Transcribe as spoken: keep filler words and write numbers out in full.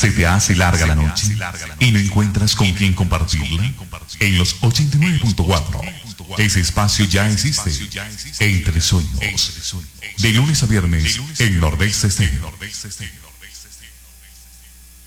¿Se te hace larga la noche y no encuentras con quién compartirla? En los ochenta y nueve punto cuatro, ese espacio ya existe. Entre Sueños. De lunes a viernes, en Nordeste Estéreo.